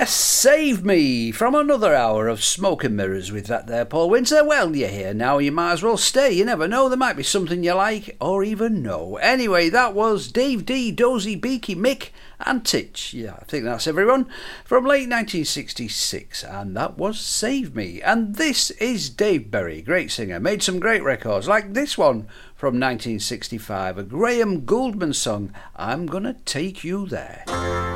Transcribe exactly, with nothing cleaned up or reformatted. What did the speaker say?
Yes, Save Me, from another hour of Smoke and Mirrors with that there Paul Winter. Well, you're here now, you might as well stay. You never know, there might be something you like, or even no. Anyway, that was Dave D, Dozy, Beaky, Mick and Titch. Yeah, I think that's everyone. From late nineteen sixty-six, and that was Save Me. And this is Dave Berry, great singer, made some great records, like this one from nineteen sixty-five, a Graham Gouldman song, I'm Gonna Take You There.